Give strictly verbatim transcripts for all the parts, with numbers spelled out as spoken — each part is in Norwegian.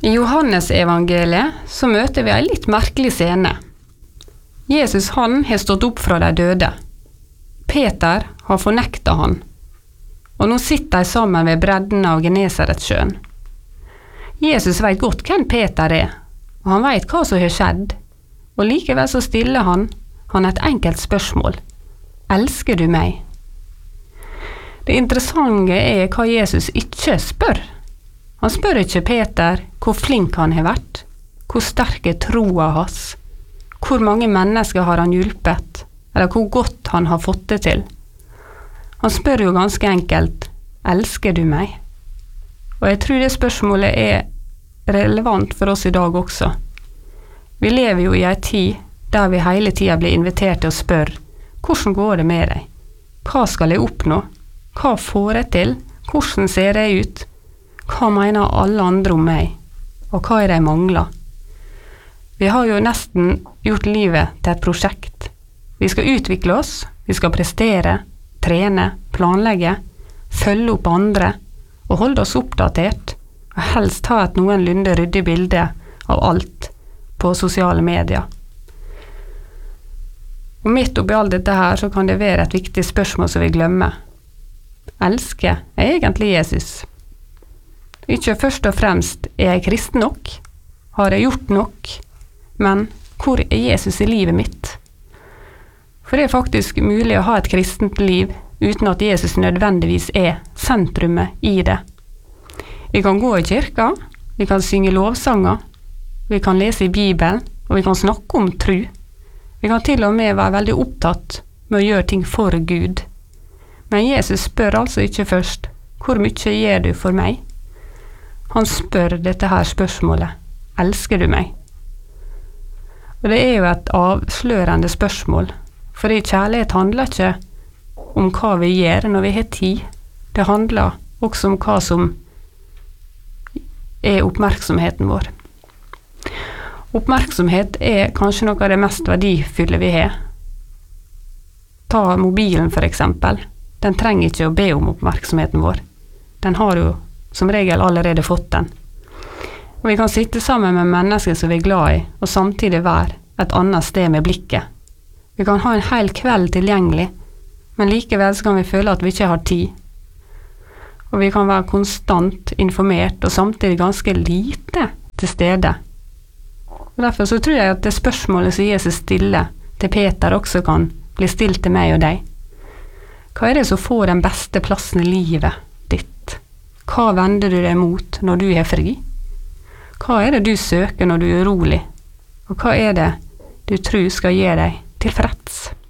I Johannes evangeliet så møter vi en litt merkelig scene. Jesus han har stått opp fra de døde. Peter har fornektet han, og nå sitter de sammen ved bredden av Genesaretsjøen. Jesus vet godt hvem Peter er, og han vet hva som har skjedd, og likevel så stiller han, han et enkelt spørsmål. Elsker du meg? Det interessante er hva Jesus ikke spør. Han spør ikke Peter hvor flink han har vært, hvor sterk er troa hans, hvor mange mennesker har han hjulpet, eller hvor godt han har fått det til. Han spør jo ganske enkelt, elsker du meg? Og jeg tror det spørsmålet er relevant for oss i dag også. Vi lever jo i en tid der vi hele tiden blir invitert til å spørre, hvordan går det med deg? Hva skal jeg oppnå? Hva får jeg til? Hvordan ser jeg ut? Hva mener alle andre om meg? Og hva er det jeg mangler? Vi har jo nesten gjort livet til et prosjekt. Vi skal utvikle oss, vi skal prestere, trene, planlegge, følge opp andre og holde oss oppdatert, og helst ha et noenlunde ryddig bilde av alt på sosiale medier. Og midt oppi alt dette her så kan det være et viktig spørsmål som vi glemmer. Elsker jeg egentlig Jesus? Ikke først og fremst er jeg kristen nok? Har jeg gjort nok? Men hvor er Jesus i livet mitt? For det er faktisk mulig å ha et kristent liv uten at Jesus nødvendigvis er sentrumet i det. Vi kan gå i kirka, vi kan synge lovsanger, vi kan lese i Bibelen, og vi kan snakke om tro. Vi kan til og med være veldig opptatt med å gjøre ting for Gud. Men Jesus spør altså ikke først, hvor mye gjør du for meg? Han spør dette her spørsmålet, elsker du meg? Og det er jo et avslørende spørsmål, for i kjærlighet handler ikke om hva vi gjør når vi har tid. Det handler også om hva som er oppmerksomheten vår. Oppmerksomhet er kanskje noe av det mest verdifulle vi har. Ta mobilen for eksempel. Den trenger ikke å be om oppmerksomheten vår. Den har jo som regel allerede fått den. Og vi kan sitte sammen med mennesker som vi er glad i, og samtidig være et annet sted med blikket. Vi kan ha en hel kveld tilgjengelig, men likevel så kan vi føle at vi ikke har tid. Og vi kan være konstant informert, og samtidig ganske lite til stede. Og derfor så tror jeg at det spørsmålet som Jesus stiller til Peter også kan bli stilt til meg og deg. Hva er det som får den beste plassen i livet ditt? Hva vender du deg mot når du er fri? Hva er det du søker når du er urolig? Og hva er det du tror skal gi deg tilfreds?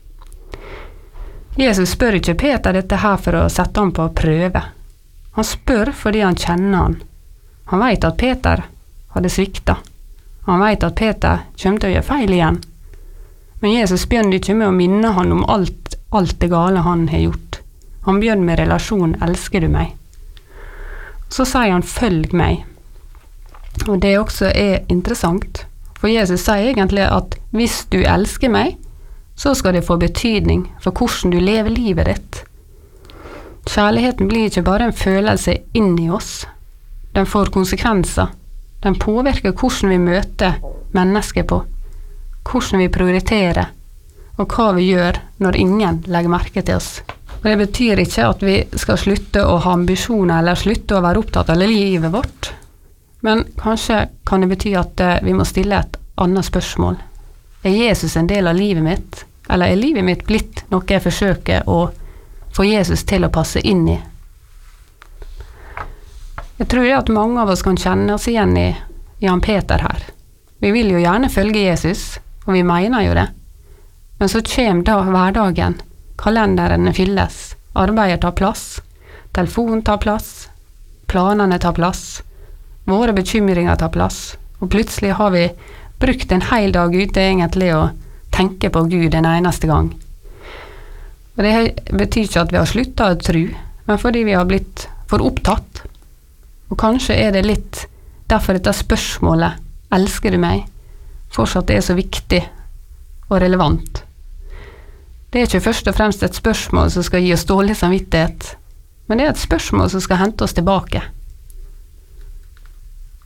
Jesus spør ikke Peter dette her for å sette han på prøve. Han spør fordi han kjenner han. Han vet at Peter hadde sviktet. Han vet at Peter kommer til å gjøre feil igjen. Men Jesus begynner ikke med å minne han om alt, alt det gale han har gjort. Han begynner med relasjonen, elsker du meg? Så sier han, følg meg. Og det også er interessant, for Jesus sier egentlig at hvis du elsker meg, så skal det få betydning for hvordan du lever livet ditt. Kjærligheten blir ikke bare en følelse inni oss. Den får konsekvenser. Den påvirker hvordan vi møter mennesker på, hvordan vi prioriterer, og hva vi gjør når ingen legger merke til oss. Og det betyr ikke at vi skal slutte å ha ambisjoner, eller slutte å være opptatt av livet vårt. Men kanskje kan det bety at vi må stille et annet spørsmål. Er Jesus en del av livet mitt? Eller er livet mitt blitt noe jeg forsøker å få Jesus til å passe inn i? Jeg tror at mange av oss kan kjenne oss igjen i Jan Peter her. Vi vil jo gjerne følge Jesus, og vi mener jo det. Men så kommer da hverdagen, kalenderen fylles, arbeidet tar plass, telefonen tar plass, planene tar plass, våre bekymringer tar plass, og plutselig har vi brukt en hel dag ute egentlig å tenke på Gud en eneste gang. Og det betyr ikke at vi har sluttet å tro, men fordi vi har blitt for opptatt. Og kanskje er det litt derfor dette spørsmålet, elsker du meg, fortsatt er så viktig og relevant. Det er ikke først og fremst et spørsmål som skal gi oss dårlig samvittighet, men det er et spørsmål som skal hente oss tilbake.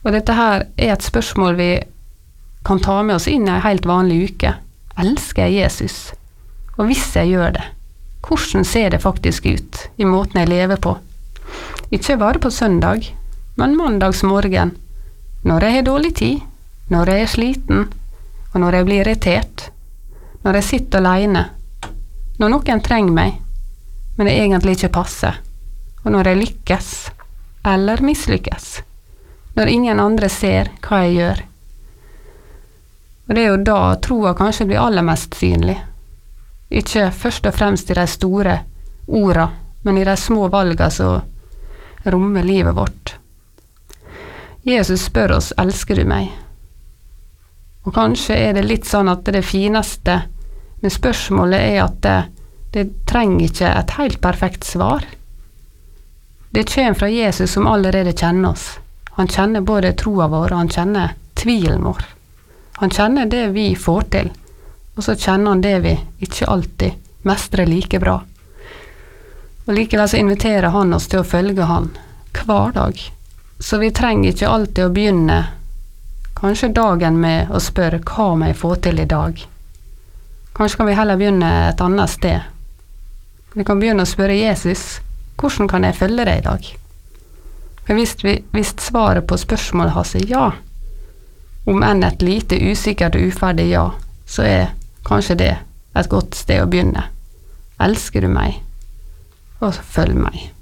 Og dette her er et spørsmål vi kan ta med oss inn i en helt vanlig uke. Elsker jeg Jesus? Og hvis jeg gjør det, hvordan ser det faktisk ut i måten jeg lever på? Ikke bare på søndag, men mandagsmorgen, når jeg har dårlig tid, når jeg er sliten, og når jeg blir irritert, når jeg sitter alene, når noen trenger meg, men det egentlig ikke passer, og når jeg lykkes, eller mislykkes, når ingen andre ser hva jeg gjør. Og det er jo da troa kanskje blir aller mest synlig. Ikke først og fremst i de store orda, men i de små valgene som rommer livet vårt. Jesus spør oss, elsker du meg? Og kanskje er det litt sånn at det fineste med spørsmålet er at det, det trenger ikke et helt perfekt svar. Det kommer fra Jesus som allerede kjenner oss. Han kjenner både troa vår, og han kjenner tvilen vår. Han kjenner det vi får til, og så kjenner han det vi ikke alltid mestrer like bra. Og likevel så inviterer han oss til å følge han hver dag. Så vi trenger ikke alltid å begynne kanskje dagen med å spørre hva må jeg få til i dag. Kanskje kan vi heller begynne et annet sted. Vi kan begynne å spørre Jesus, hvordan kan jeg følge deg i dag? For hvis, vi, hvis svaret på spørsmålet hans er ja, om enn et lite usikkert og uferdig ja, så er kanskje det et godt sted å begynne. Elsker du meg? Og følg meg.